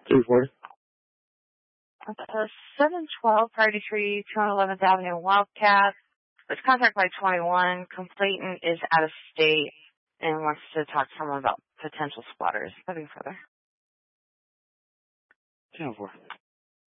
340. 712 Priority 3, 211th Avenue, Wildcat. Was contacted by 21. Complainant is out of state and wants to talk to someone about potential squatters. Nothing further. 10-4.